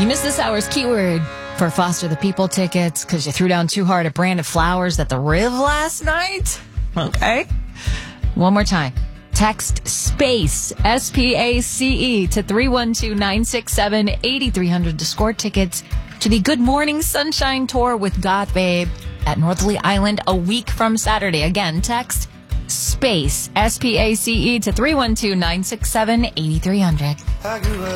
You missed this hour's keyword for Foster the People tickets because you threw down too hard at Brand of Flowers at the Riv last night. Okay. One more time. Text SPACE, SPACE, to 312-967-8300 to score tickets to the Good Morning Sunshine Tour with Goth Babe at Northley Island a week from Saturday. Again, text SPACE, SPACE, to 312-967-8300.